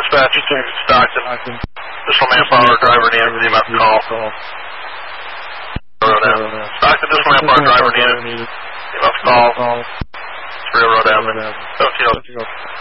Dispatch, Stockton. Additional manpower, driver needed, for the amount call. Railroad Ave. Stockton, additional manpower, driver needed, the amount call. Railroad Ave. Tokyo.